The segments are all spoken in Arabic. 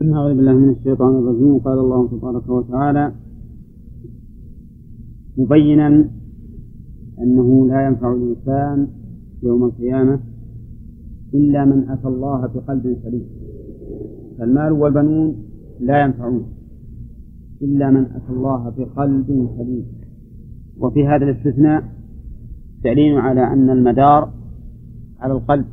أعوذ بالله من الشيطان الرجيم. قال الله تبارك وتعالى مبينا أنه لا ينفع الإنسان يوم القيامة إلا من أتى الله بقلب سليم، فالمال والبنون لا ينفعون إلا من أتى الله بقلب سليم. وفي هذا الاستثناء دليل على أن المدار على القلب،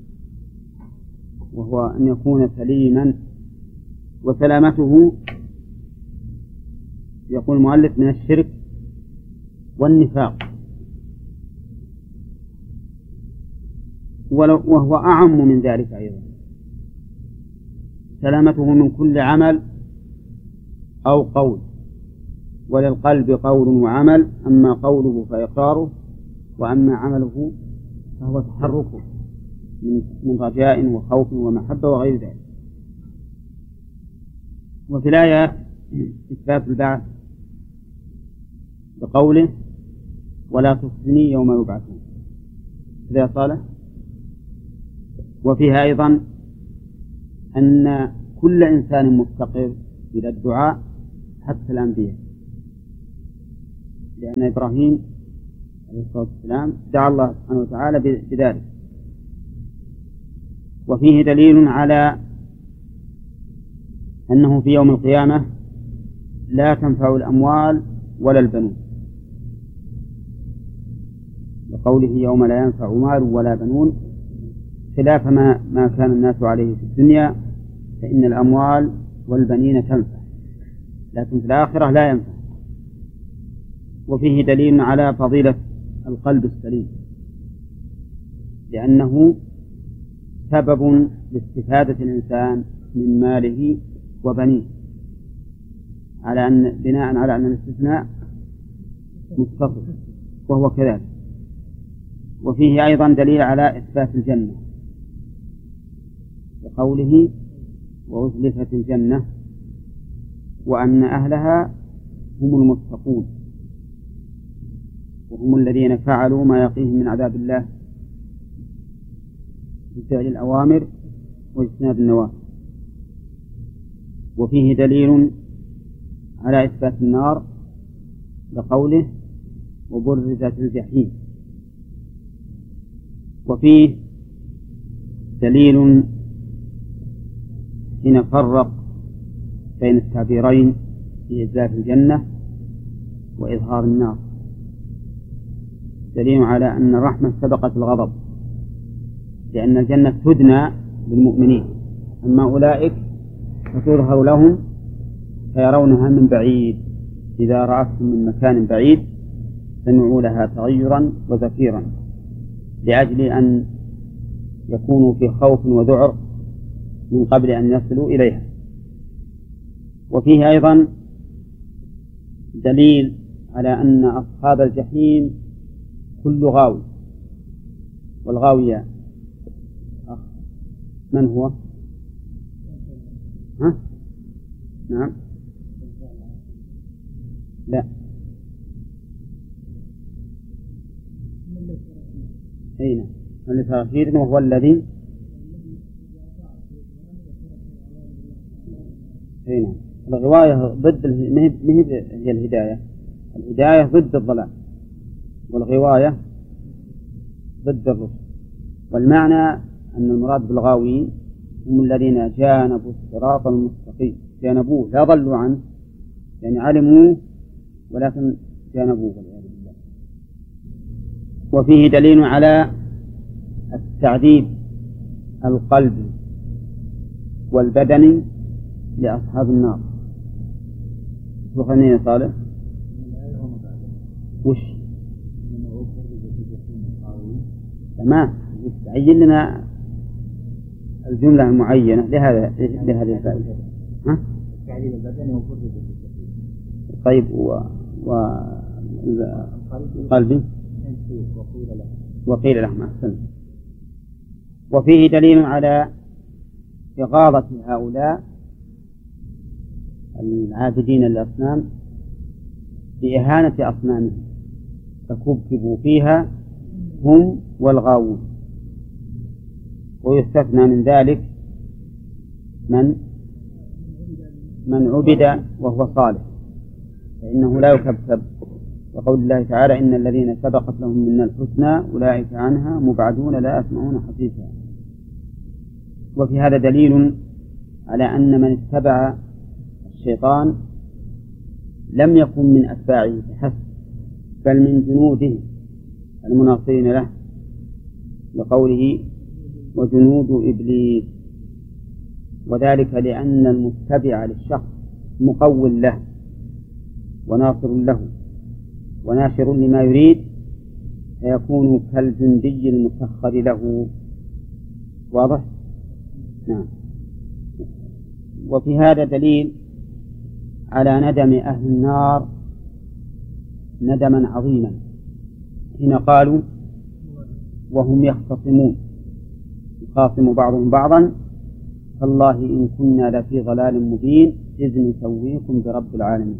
وهو أن يكون سليما، وسلامته يقول المؤلف من الشرك والنفاق، وهو أعم من ذلك أيضا، سلامته من كل عمل أو قول، وللقلب قول وعمل، أما قوله فإقراره، وأما عمله فهو تحركه من رجاء وخوف ومحبة وغير ذلك. وفي الآية إثبات البعث بقوله ولا تخزني يوم يبعثون إذا صالح. وفيها أيضا أن كل إنسان مفتقر إلى الدعاء حتى الأنبياء، لأن إبراهيم عليه الصلاة والسلام دعا الله سبحانه وتعالى بذلك. وفيه دليل على أنه في يوم القيامة لا تنفع الأموال ولا البنون، لقوله يوم لا ينفع مال ولا بنون، خلاف ما كان الناس عليه في الدنيا، فإن الأموال والبنين تنفع، لكن في الآخرة لا ينفع. وفيه دليل على فضيلة القلب السليم، لأنه سبب لاستفادة الإنسان من ماله وبنيه، على أن بناء على أن الاستثناء متصل، وهو كذلك. وفيه أيضا دليل على إثبات الجنة بقوله وأزلفت الجنة وأن أهلها هم المتقون، وهم الذين فعلوا ما يقيهم من عذاب الله بفعل الأوامر واجتناب النواهي. وفيه دليل على إثبات النار بقوله وبرزت الجحيم. وفيه دليل حين فرق بين التعبيرين في إزلاف الجنة وإظهار النار، دليل على أن الرحمة سبقت الغضب، لأن الجنة تدنى للمؤمنين، أما أولئك فتظهر لهم فيرونها من بعيد، إذا رأتهم من مكان بعيد سمعوا لها تغيرا وزفيرا، لأجل أن يكونوا في خوف وذعر من قبل أن يصلوا إليها. وفيه أيضا دليل على أن أصحاب الجحيم كل غاوي، والغاوية من هو؟ ها؟ نعم، لا، أين من لتغفير وهو الذي أين الغواية ضد هي الهداية، الهداية ضد الضلال، والغواية ضد الرشد. والمعنى أن المراد بالغاوين هم الذين جانبوا الصراط المستقيم، جانبوه لا ضلوا عنه، يعني علموه ولكن جانبوه والعياذ بالله. وفيه دليل على التعذيب القلبي والبدني لأصحاب النار. وخلني صالح وش تمام، عين لنا الجملة المعينة لهذه الفائدة. ها؟ التعذيب البدني وفرد طيب، قلبي وقيل لهم أحسن. وفيه دليل على إغاظة هؤلاء العابدين للأصنام بإهانة أصنامهم، فكبكبوا فيها هم والغاوون. ويستثنى من ذلك من من عبد وهو صالح فإنه لا يكذب، وقول الله تعالى إن الذين سبقت لهم منا الحسنى أولئك عنها مبعدون لا يسمعون حديثها. وفي هذا دليل على أن من اتبع الشيطان لم يكن من أتباعه فحسب، بل من جنوده المناصرين له، لقوله وجنود إبليس، وذلك لأن المتبع للشخص مقول له وناصر له وناشر لما يريد، فيكون كالجندي المسخر له. واضح؟ نعم. وفي هذا دليل على ندم أهل النار ندما عظيما حين قالوا وهم يختصمون يخاصم بعضهم بعضا تالله إن كنا لفي ضلال مبين إذ نسويكم برب العالمين.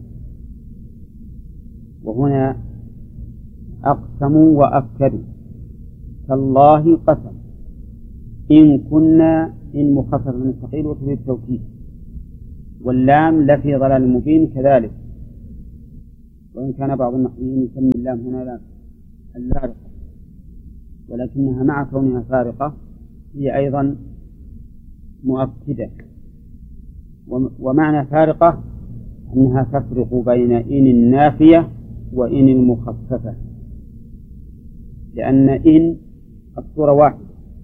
وهنا أقسموا وأكدوا، تالله قسم، إن كنا إن مخفف من الثقيل وتفيد التوكيد، واللام لفي ضلال مبين كذلك، وإن كان بعض النحويين يسمي اللام هنا الفارقة، ولكنها مع كونها فارقة هي أيضا مؤكدة. ومعنى فارقة أنها تفرق بين إن النافية وإن المخففة، لأن إن الصورة واحدة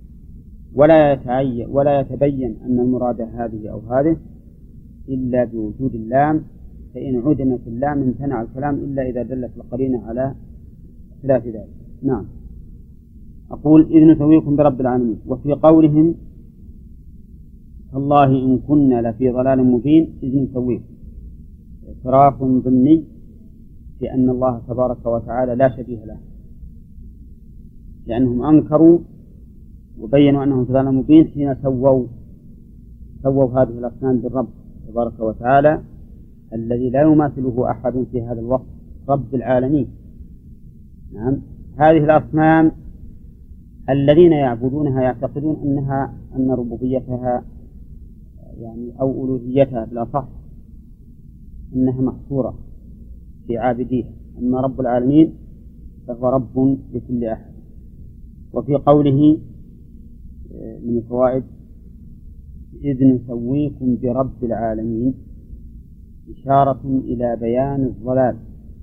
ولا يتبين أن المراد هذه أو هذه إلا بوجود اللام، فإن عدمت اللام امتنع الكلام إلا إذا دلت القرينة على خلاف ذلك. نعم. أقول إذ نسويكم برب العالمين. وفي قولهم تالله إن كنا لفي ضلال مبين إذ نسويكم اعتراف ضمني بأن الله تبارك وتعالى لا شبيه له، لأنهم أنكروا وبينوا أنهم في ضلال مبين حين سووا هذه الأصنام بالرب تبارك وتعالى الذي لا يماثله أحد في هذا الوقت، رب العالمين. نعم. هذه الأصنام الذين يعبدونها يعتقدون أن ربوبيتها يعني أو ألوهيتها بالأصح أنها محصورة في عابديها، أما رب العالمين فهو رب لكل أحد. وفي قوله من الفوائد إذ نسويكم برب العالمين إشارة إلى بيان الضلال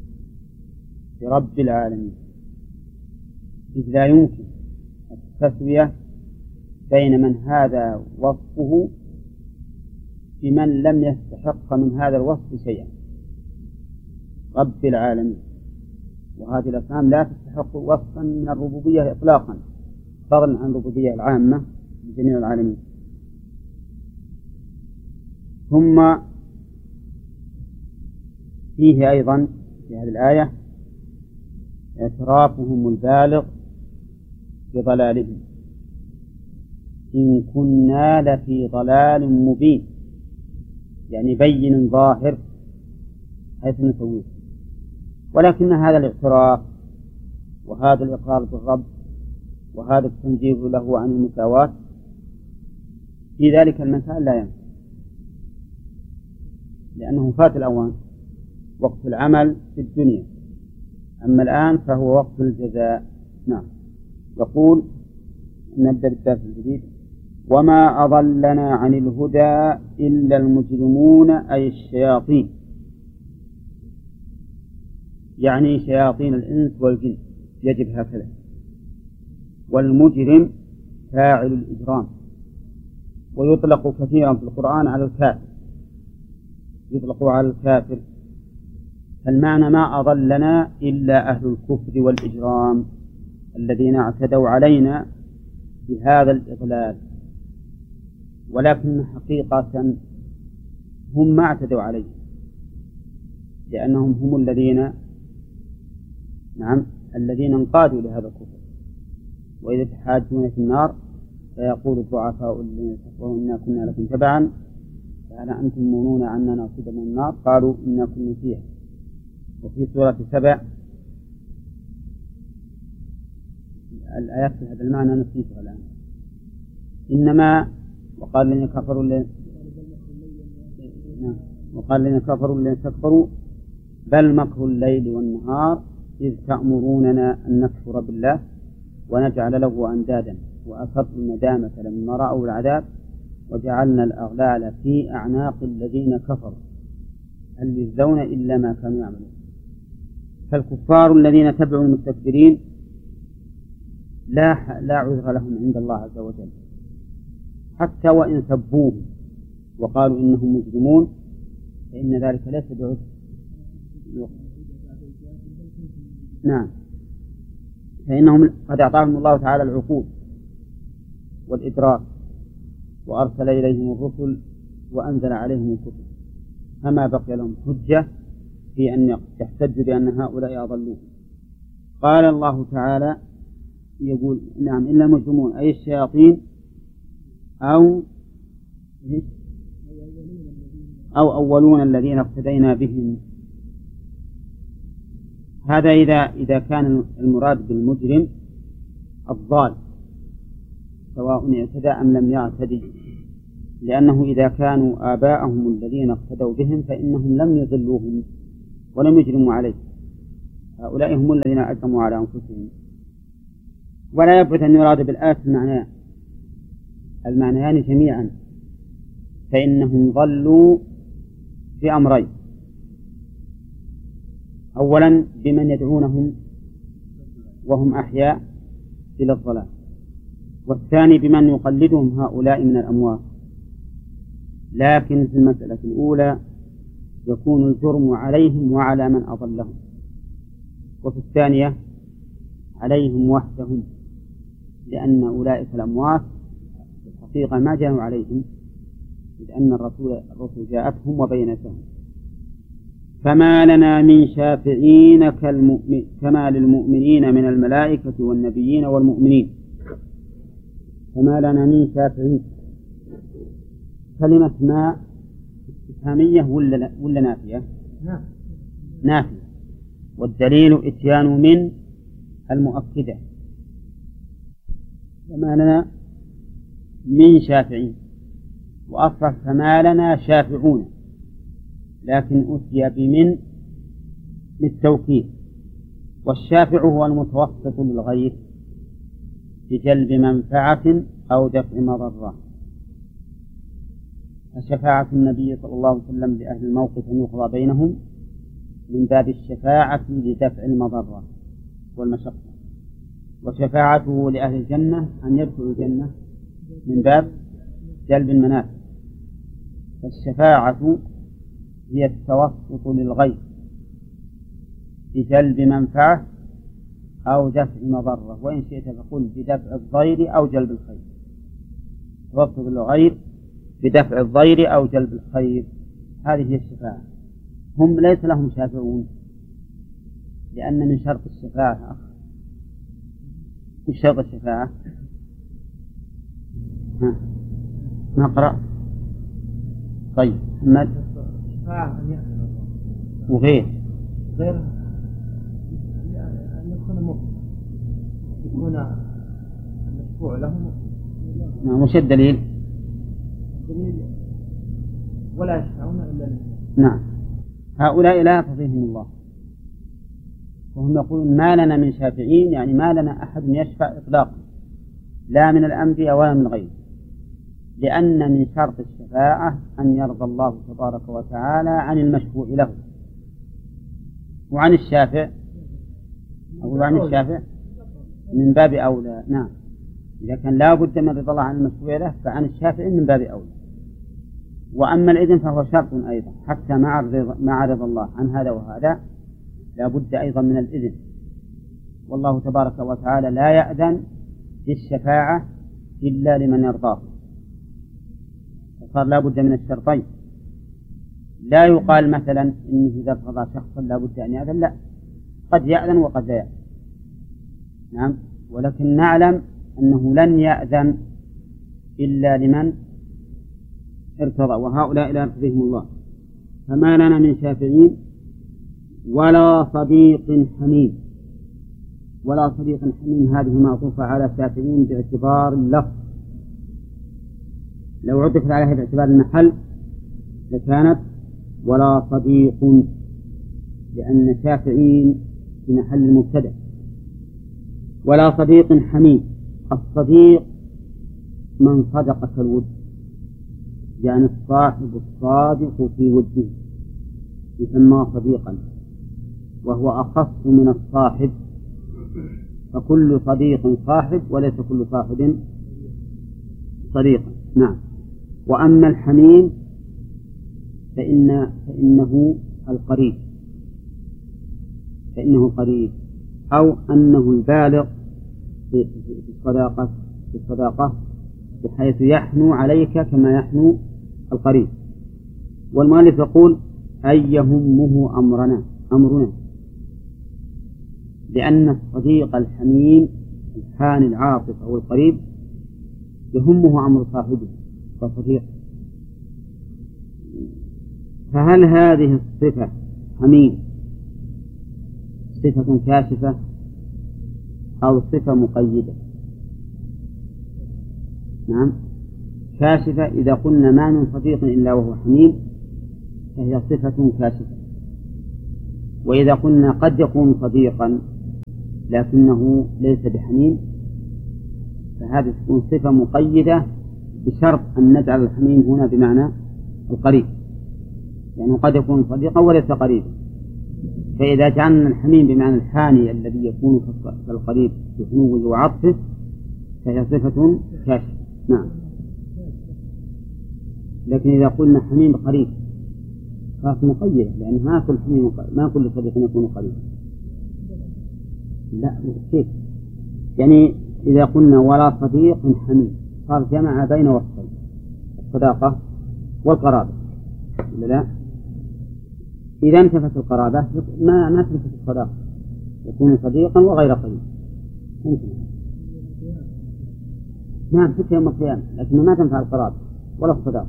برب العالمين، إذ لا يمكن التسوية بين من هذا وصفه بمن لم يستحق من هذا الوصف شيئا، رب العالمين. وهذه الأصنام لا تستحق وصفا من الربوبية إطلاقا، فضلا عن الربوبية العامة لجميع العالمين. ثم فيه أيضا في هذه الآية اعترافهم البالغ بضلالهم، إن كنا لفي ضلال مبين، يعني بين ظاهر حيث نسويه. ولكن هذا الاعتراف وهذا الإقرار بالرب وهذا التنزيه له عن المساواة في ذلك المكان لا ينفع، لأنه فات الأوان، وقت العمل في الدنيا، أما الآن فهو وقت الجزاء. نعم. يقول نبدأ بالدرس الجديد. وما أضلنا عن الهدى إلا المجرمون أي الشياطين، يعني شياطين الإنس والجن، يجب هكذا. والمجرم فاعل الإجرام، ويطلق كثيرا في القرآن على الكافر، يطلق على الكافر. فالمعنى ما أضلنا إلا أهل الكفر والإجرام الذين اعتدوا علينا بهذا الإضلال، ولكن حقيقة هم ما اعتدوا عليه، لأنهم هم الذين انقادوا لهذا الكفر. وإذا تحاجون في النار فيقول الضعفاء الذين كفروا إنا كنا لكم تبعا فهل أنتم مغنون عنا نصيبا من النار قالوا إنا كنا فيها. وفي سورة 7 الآيات في هذا المعنى نسيتها الآن. إنما وقال الذين كفروا وقال الذين كفروا الذين استكبروا بل مكر الليل والنهار إذ تأمروننا أن نكفر بالله ونجعل له أندادا وأسروا الندامة لما رأوا العذاب وجعلنا الأغلال في أعناق الذين كفروا هل يجزون إلا ما كانوا يعملون. فالكفار الذين تبعوا المستكبرين لا عذر لهم عند الله عز وجل، حتى وإن سبوه وقالوا إنهم مجرمون فإن ذلك ليس بعذر. نعم، فإنهم قد أعطاهم الله تعالى العقول والإدراك وأرسل إليهم الرسل وأنزل عليهم الكتب، فما بقي لهم حجة في أن يحتجوا بأن هؤلاء أضلوه. قال الله تعالى يقول نعم إلا المجرمون أي الشياطين أو أولون الذين اقتدينا بهم. هذا إذا كان المراد بالمجرم الضال سواء اعتدى أم لم يعتدي، لأنه إذا كانوا آباءهم الذين اقتدوا بهم فإنهم لم يضلوهم ولم يجرموا عليه، هؤلاء هم الذين أجرموا على أنفسهم. ولا يبعد أن يراد بالآية المعنيان جميعا، فإنهم ضلوا بأمرين: أولا بمن يدعونهم وهم أحياء إلى الضلال، والثاني بمن يقلدهم هؤلاء من الأموات. لكن في المسألة الأولى يكون الجرم عليهم وعلى من أضلهم، وفي الثانية عليهم وحدهم، لأن أولئك الأموات في الحقيقة ما جاءوا عليهم، إذ أن الرسل جاءتهم وبينتهم. فما لنا من شافعين كما للمؤمنين من الملائكة والنبيين والمؤمنين. فما لنا من شافعين، كلمة ما استفهامية ولا نافية؟ نافية، والدليل إتيان من المؤكدة. فما لنا من شافعين، وأصلا فما لنا شافعون، لكن أتي بمن للتوكيد. والشافع هو المتوسط للغير بجلب منفعة أو دفع مضرة. فشفاعة النبي صلى الله عليه وسلم لأهل الموقف أن يقضى بينهم من باب الشفاعة لدفع المضرة والمشقة، وشفاعته لأهل الجنة أن يدخلوا الجنة من باب جلب المنافع. فالشفاعة هي التوسط للغير بجلب منفعة أو دفع مضرة، وإن شئت فقل بدفع الضير أو جلب الخير. توسط للغير بدفع الضير أو جلب الخير، هذه هي الشفاعة. هم ليس لهم شافعون، لأن من شرط الشفاعة مش شرط الشفاعة نقرأ. طيب محمد وغير أن يكون المشفوع لهم. وش الدليل؟ ولا يشفعون إلا لله. نعم، هؤلاء لا يقضيهم الله، وهم يقولون ما لنا من شافعين، يعني ما لنا أحد يشفع إطلاقا، لا من الأنبياء ولا من غيره، لأن من شرط الشفاعة أن يرضى الله تبارك وتعالى عن المشفوع له. وعن الشافع أقول عن الشافع من باب أولى. نعم، إذا كان لا بد من رضا الله عن المشفوع له فعن الشافع من باب أولى. وأما الإذن فهو شرط أيضا، حتى مع رضا الله عن هذا وهذا لا بد أيضا من الإذن، والله تبارك وتعالى لا يأذن بالشفاعة إلا لمن يرضاه، فصار لا بد من الشرطين. لا يقال مثلا إنه إذا ارتضى شخصا لا بد أن يأذن، لا، قد يأذن وقد لا يأذن. نعم، ولكن نعلم أنه لن يأذن إلا لمن ارتضى، وهؤلاء لا يرتضيهم الله. فما لنا من شافعين ولا صديق حميم. ولا صديق حميم هذه معطوفة على شافعين باعتبار اللفظ، لو عطفت عليها باعتبار المحل لكانت ولا صديق، لأن شافعين في محل المبتدأ. ولا صديق حميم. الصديق من صدق الود، يعني الصاحب الصادق في وده يسمى صديقا، وهو أخص من الصاحب، فكل صديق صاحب وليس كل صاحب صديقا. نعم. وأما الحميم فإنه القريب، أو أنه البالغ في الصداقة بحيث يحنو عليك كما يحنو القريب. والمؤلف يقول أي يهمه أمرنا، لأن الصديق الحميم الحاني العاطف أو القريب يهمه أمر صاحبه فصديق. فهل هذه الصفة حميم صفة كاشفة أو صفة مقيدة؟ نعم، كاشفة. إذا قلنا ما من صديق إلا وهو حميم فهي صفة كاشفة. وإذا قلنا قد يكون صديقا لكنه ليس بحميم فهذه تكون صفة مقيدة، بشرط أن نجعل الحميم هنا بمعنى القريب، يعني قد يكون صديقا وليس قريبا. فإذا جعلنا الحميم بمعنى الحاني الذي يكون كالقريب بحنوه وعطفه فهي صفة كاشفة. نعم. لكن إذا قلنا حميم قريب فهي مقيدة، لأن ما كل صديق يكون قريبا. لا كيف؟ يعني إذا قلنا ولا صديق حميم صار جمع بين وصفين، الصداقة والقرابة، لا. إذا انتفت القرابة ما تنتفت الصداقة، يكون صديقا وغير قريب. نعم في يوم القيامة، لكن ما تنفع القرابة ولا الصداقة.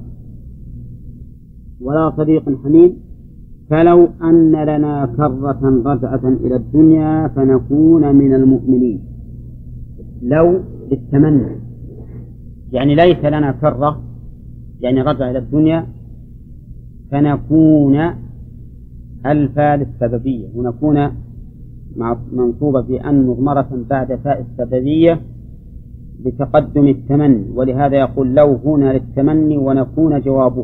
ولا صديق حميم. فلو أن لنا كرة رجعة إلى الدنيا فنكون من المؤمنين. لو للتمني، يعني ليس لنا كرة يعني رجع إلى الدنيا، فنكون الفاء للسببية، ونكون منصوبة بأن مضمرة بعد فاء السببية بتقدم التمني، ولهذا يقول لو هنا للتمني ونكون جوابه.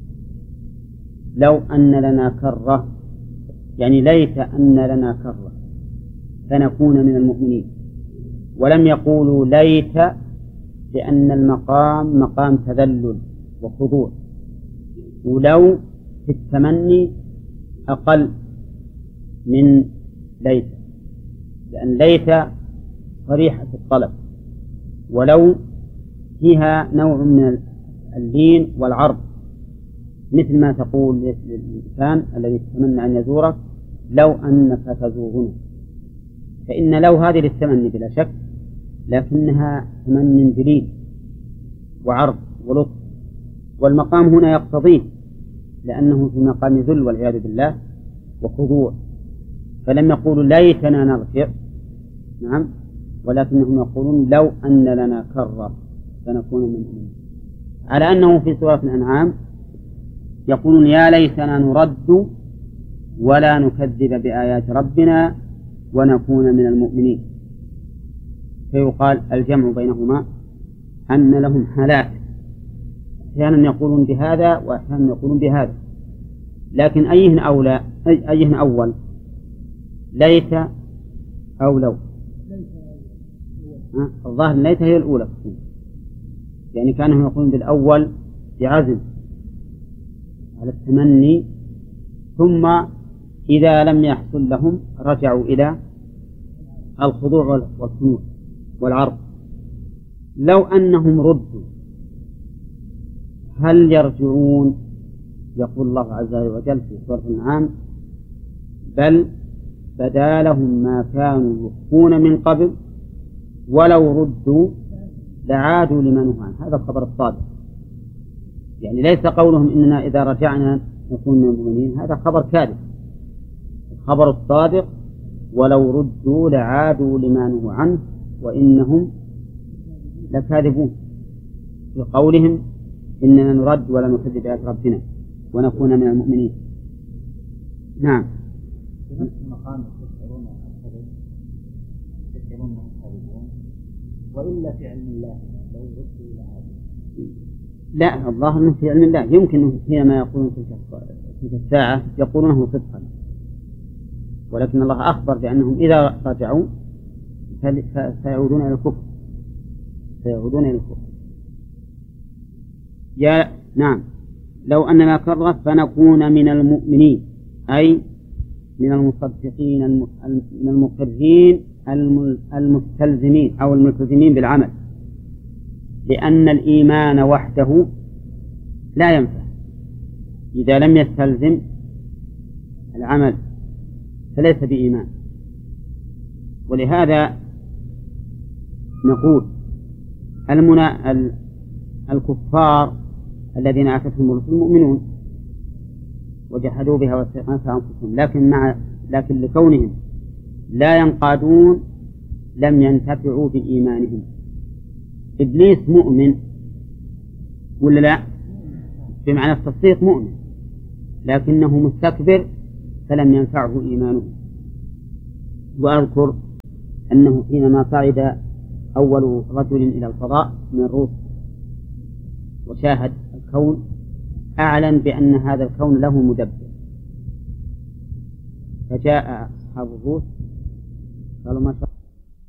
لو أن لنا كرة يعني ليت أن لنا كرة فنكون من المؤمنين. ولم يقولوا ليت لأن المقام مقام تذلل وخضوع، ولو في التمني أقل من ليت، لأن ليت صريحة الطلب، ولو فيها نوع من اللين والعرض، مثل ما تقول للإنسان الذي يتمنى أن يزورك لو أنك تزورنا. فإن لو هذه للتمني بلا شك، لكنها تمن جليل وعرض ولطف، والمقام هنا يقتضيه لأنه في مقام ذل والعياذ بالله وخضوع. فلم يقولوا ليتنا نرجع، نعم، ولكنهم يقولون لو أن لنا كرة فنكون من المؤمنين. على أنه في سورة الأنعام يقولون يا ليتنا نرد ولا نكذب بآيات ربنا ونكون من المؤمنين. فيقال الجمع بينهما أن لهم حالات، أحيانا يقولون بهذا وأحيانا يقولون بهذا، لكن أيهن أول، ليت أو لو؟ الظاهر ليت هي الأولى، يعني كانهم يقولون بالأول بعزم على التمني، ثم إذا لم يحصل لهم رجعوا إلى الخضوع والخنوع والعرض. لو أنهم ردوا هل يرجعون؟ يقول الله عز وجل في سورة الأنعام بل بدا لهم ما كانوا يخفون من قبل ولو ردوا لعادوا لما نهوا عنه. هذا الخبر الصادق، يعني ليس قولهم إننا إذا رجعنا نكون من المؤمنين، هذا خبر كاذب. الخبر الصادق ولو ردوا لعادوا لما نهوا عنه وإنهم لكاذبون في قولهم إننا نرد ولا نكذب بآيات ربنا ونكون من المؤمنين. نعم. في نفس المقام تشعرون أنهم كاذبون وإلا في علم الله لو ردوا إلى هذا؟ لا، الظاهر أنه في علم الله، يمكن حينما يقولون تلك الساعة يقولونه صدقا، ولكن الله أخبر بأنهم إذا رجعوا سيعودون إلى الكفر. نعم. لو أننا كرة فنكون من المؤمنين، أي من المصدقين من المقرين المستلزمين أو الملتزمين بالعمل، لأن الإيمان وحده لا ينفع إذا لم يستلزم العمل، فليس بإيمان. ولهذا نقول الكفار الذين آتتهم الرسل مؤمنون وجحدوا بها واستيقنتها أنفسهم، لكن لكونهم لا ينقادون لم ينتفعوا بإيمانهم. إبليس مؤمن ولا لا؟ بمعنى التصديق مؤمن، لكنه مستكبر فلم ينفعه إيمانه. وأذكر أنه حينما صعد أول رجل إلى الفضاء من الروس وشاهد الكون أعلن بأن هذا الكون له مدبر، فجاء أصحاب الروس قالوا ما شاء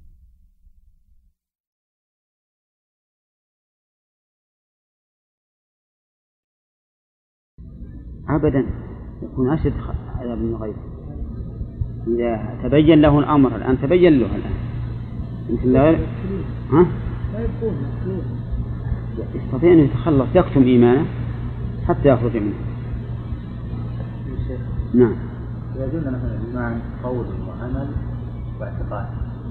أبدا، يكون أشد عذاب من غيره إذا تبين له الأمر. الآن تبين له الآن يمكن لا يكون يستطيع أن يتخلص، يكتم إيمانه حتى يخرج منه. نعم. يجوز مثلا الإيمان قول وعمل واعتقاد.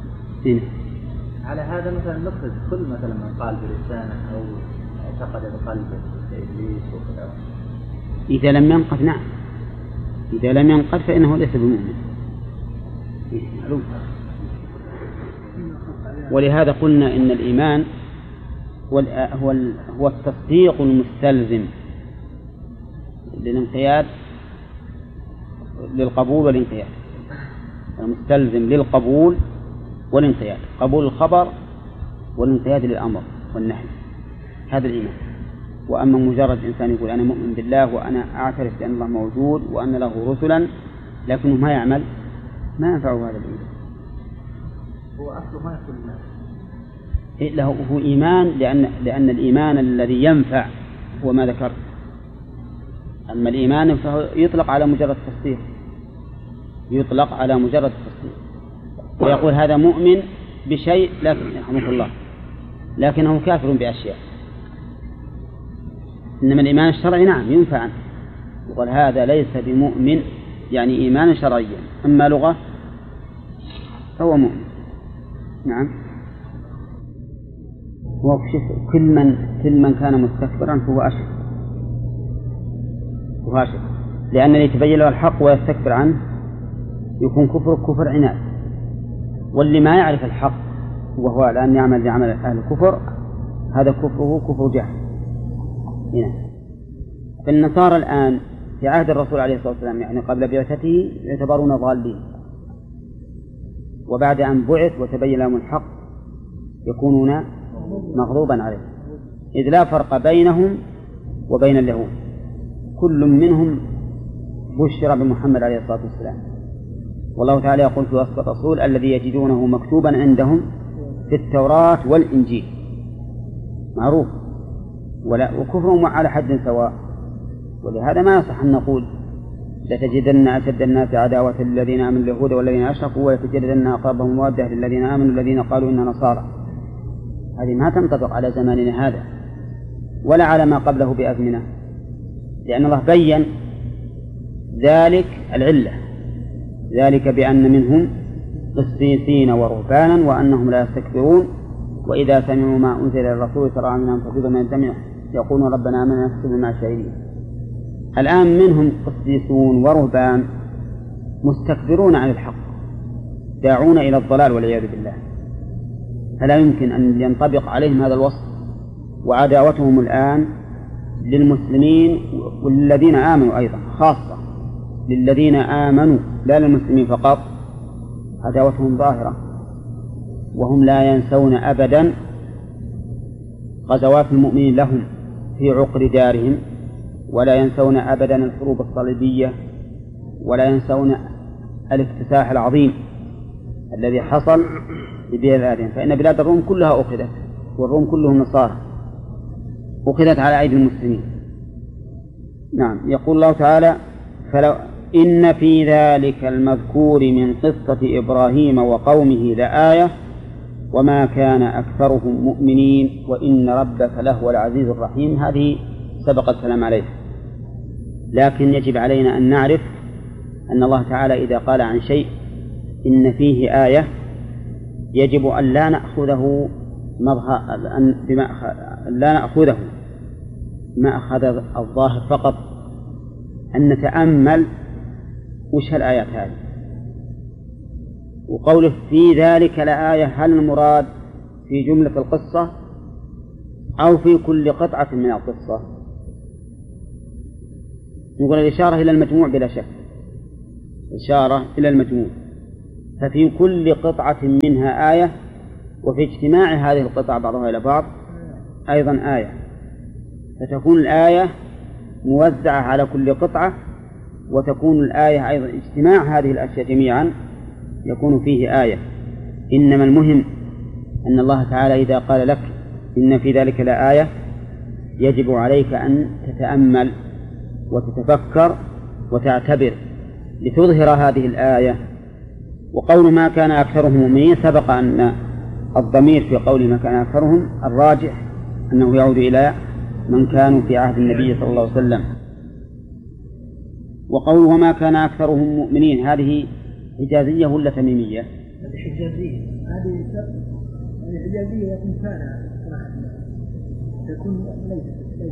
على هذا مثلا نقصد كل مثلا من قال بلسانه أو اعتقد بقلبه إبليس وكذا. إذا لم ينقض نعم، إذا لم ينقض فإنه ليس بمؤمن. معلوم. ولهذا قلنا إن الإيمان هو التصديق المستلزم للانقياد للقبول والانقياد، المستلزم للقبول والانقياد، قبول الخبر والانقياد للأمر والنهي، هذا الإيمان. وأما مجرد إنسان يقول أنا مؤمن بالله وأنا أعترف بأن الله موجود وأن له رسلا لكنه ما يعمل، ما ينفعه هذا الإيمان. هو أصله ما يكون له هو إيمان، لأن الإيمان الذي ينفع هو ما ذكر. أما الإيمان فهو يطلق على مجرد التصديق، يطلق على مجرد التصديق، ويقول هذا مؤمن بشيء لكن رحمه الله لكنه كافر بأشياء. إنما الإيمان الشرعي نعم ينفع، يقول هذا ليس بمؤمن يعني إيمانا شرعيا، أما لغة فهو مؤمن. نعم. كل من كان مستكبرا فهو أشرك، لأن اللي يتبين له الحق ويستكبر عنه يكون كفر عناد، واللي ما يعرف الحق وهو الآن يعمل أهل الكفر هذا كفره كفر جهل. هنا فالنصارى الآن في عهد الرسول عليه الصلاة والسلام يعني قبل بعثته يعتبرون ضالين، وبعد أن بعث وتبين لهم الحق يكونون مغضوبا عليه، إذ لا فرق بينهم وبين اليهود، كل منهم بشر بمحمد عليه الصلاة والسلام. والله تعالى يقول في وصف الرسول الذي يجدونه مكتوبا عندهم في التوراة والإنجيل، معروف، وكفرهم على حد سواء. ولهذا ما يصح أن نقول لتجدن أشد الناس عداوة للذين آمنوا اليهود والذين أشركوا ولتجدن أقربهم مودة للذين آمنوا الذين قالوا إننا نصارى. هذه ما تنطبق على زماننا هذا ولا على ما قبله بأزمنة، لأن الله بين ذلك العلة، ذلك بأن منهم قسيسين ورهبانا وأنهم لا يستكبرون وإذا سمعوا ما أنزل للرسول ترى أعينهم تفيض من الدمع يقولون ربنا آمنا نكتب مع الشاهدين. الآن منهم قسيسون ورهبان مستكبرون عن الحق داعون إلى الضلال والعياذ بالله، فلا يمكن أن ينطبق عليهم هذا الوصف. وعداوتهم الآن للمسلمين والذين آمنوا أيضا خاصة، للذين آمنوا لا للمسلمين فقط عداوتهم ظاهرة، وهم لا ينسون أبدا غزوات المؤمنين لهم في عقر دارهم، ولا ينسون أبدا الحروب الصليبية، ولا ينسون الاكتساح العظيم الذي حصل ببلادهم. فإن بلاد الروم كلها أخذت، والروم كلهم نصارى، أخذت على أيدي المسلمين. نعم. يقول الله تعالى: فلو إن في ذلك المذكور من قصة إبراهيم وقومه لآية وما كان أكثرهم مؤمنين وإن ربك لهو العزيز الرحيم. هذه سبق الكلام عليه، لكن يجب علينا أن نعرف أن الله تعالى إذا قال عن شيء إن فيه آية يجب أن لا نأخذه ما أخذ الظاهر فقط، أن نتأمل وش الآيات هذه. وقوله في ذلك لآية، هل المراد في جملة القصة أو في كل قطعة من القصة؟ نقول الإشارة إلى المجموع بلا شك، إشارة إلى المجموع، ففي كل قطعة منها آية، وفي اجتماع هذه القطع بعضها إلى بعض أيضا آية، فتكون الآية موزعة على كل قطعة، وتكون الآية أيضا اجتماع هذه الأشياء جميعا يكون فيه آية. إنما المهم أن الله تعالى إذا قال لك إن في ذلك لآية يجب عليك أن تتأمل وتتفكر وتعتبر لتظهر هذه الآية. وقول ما كان أكثرهم مؤمنين، سبق أن الضمير في قول ما كان أكثرهم الراجح أنه يعود إلى من كانوا في عهد النبي صلى الله عليه وسلم. وقوله وما كان أكثرهم مؤمنين، هذه حجازية ولا تميمية؟ هذه حجازية، هذه حجازية يكون كان تكون ليست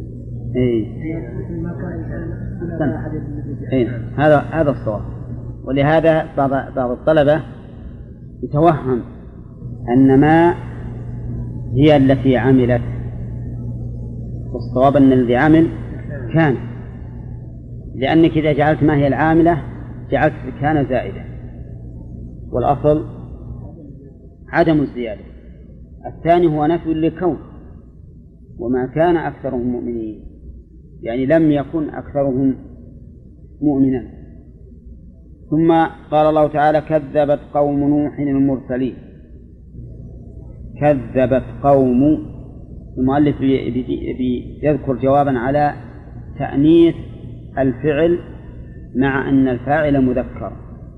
ما كان أحد. هذا الصواب. ولهذا بعض الطلبة يتوهم أن ما هي التي عملت، والصواب أن الذي عمل كان، لأنك إذا جعلت ما هي العاملة جعلت كان زائدة، والأصل عدم الزيادة. الثاني هو نفي للكون، وما كان أكثرهم مؤمنين، يعني لم يكن أكثرهم مؤمنا. ثم قال الله تعالى كذبت قوم نوح المرسلين. كذبت قوم، المؤلف يذكر جوابا على تأنيث الفعل مع أن الفاعل مذكر.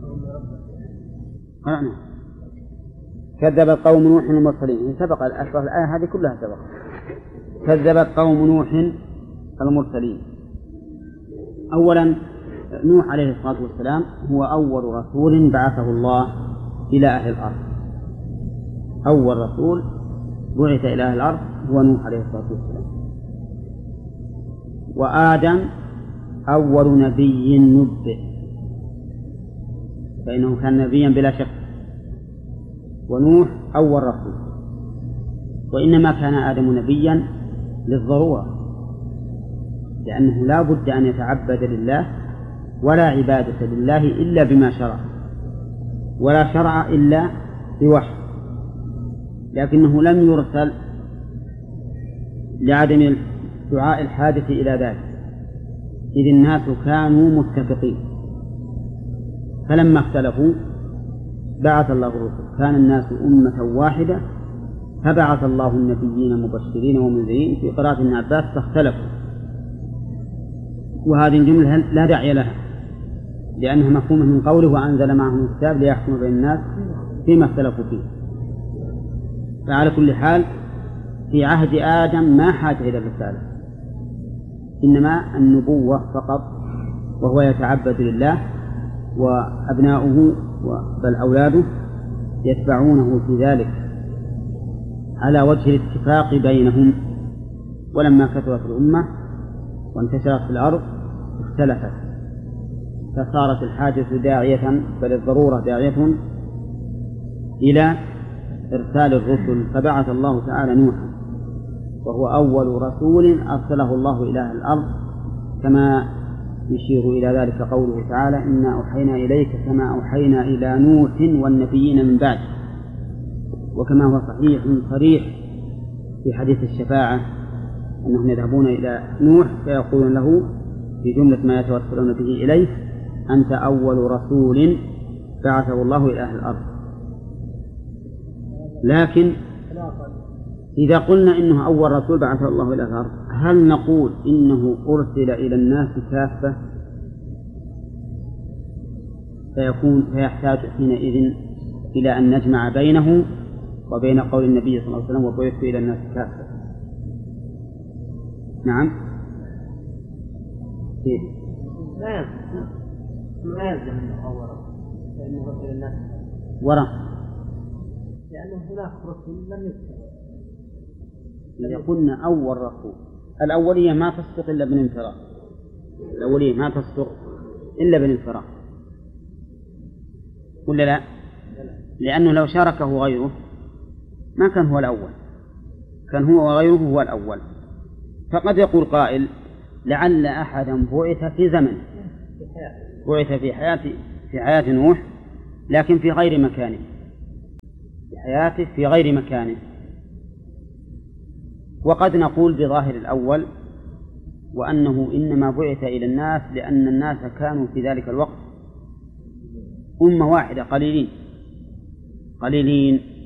قرأنا كذبت قوم نوح المرسلين، سبق الأشرف الآية هذه كلها سبق. كذبت قوم نوح المرسلين. أولا نوح عليه الصلاة والسلام هو أول رسول بعثه الله إلى أهل الأرض، أول رسول بعث إلى أهل الأرض هو نوح عليه الصلاة والسلام. وآدم أول نبي نبئ، فإنه كان نبيا بلا شك. ونوح أول رسول، وإنما كان آدم نبيا للضرورة، لأنه لا بد أن يتعبد لله، ولا عبادة لله إلا بما شرع، ولا شرع إلا بوحي، لكنه لم يرسل لعدم دعاء الحاجة إلى ذلك، إذ الناس كانوا متفقين. فلما اختلفوا بعث الله الرسل، كان الناس أمة واحدة فبعث الله النبيين مبشرين ومنذرين. في قراءة ابن عباس فاختلفوا، وهذه الجملة لا داعي لها لأنها مفهومة من قوله وأنزل معهم الكتاب ليحكم بين الناس فيما اختلفوا فيه. فعلى كل حال في عهد آدم ما حاجة إلى الرسالة، إنما النبوة فقط، وهو يتعبد لله، وأبناؤه بل أولاده يتبعونه في ذلك على وجه الاتفاق بينهم. ولما كثرت الأمة وانتشرت في الأرض اختلفت، فصارت الحاجة داعية، بل الضرورة داعية إلى إرسال الرسل. فبعث الله تعالى نوحا، وهو أول رسول أرسله الله إلى الأرض، كما يشير إلى ذلك قوله تعالى إنا أوحينا إليك كما أوحينا إلى نوح والنبيين من بعد، وكما هو صحيح صريح في حديث الشفاعة أنهم يذهبون إلى نوح فيقولون له في جملة ما يتوسلون به إليه أنت أول رسول بعثه الله إلى أهل الأرض. لكن إذا قلنا إنه أول رسول بعثه الله إلى أهل الأرض، هل نقول إنه أرسل إلى الناس كافة فيحتاج حينئذ إلى أن نجمع بينه وبين قول النبي صلى الله عليه وسلم وبعثت إلى الناس كافة؟ نعم. لا يلزم أنه أول لأنه إلى الناس وراء، لأنه هناك رسل لم يذكر. إذا قلنا أول رسول، الأولية ما تصدق إلا بالانفراد، الأولية ما تصدق إلا بالانفراد، ولا لا؟ لأنه لو شاركه غيره ما كان هو الأول، كان هو وغيره هو الأول. فقد يقول قائل لعل أحدا بعث في زمن، بعث في حياة نوح لكن في غير مكانه، في حياته في غير مكانه. وقد نقول بظاهر الأول وأنه إنما بعث إلى الناس لأن الناس كانوا في ذلك الوقت أمة واحدة قليلين